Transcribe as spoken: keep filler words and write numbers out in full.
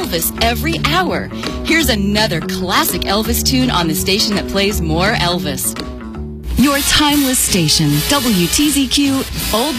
Elvis every hour. Here's another classic Elvis tune on the station that plays more Elvis. Your timeless station, W T Z Q Old